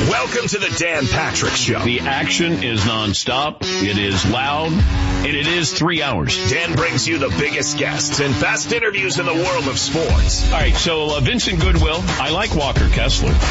Welcome to the Dan Patrick Show. The action is nonstop. It is loud. And it is 3 hours. Dan brings you the biggest guests and best interviews in the world of sports. All right, so Vincent Goodwill. I like Walker Kessler.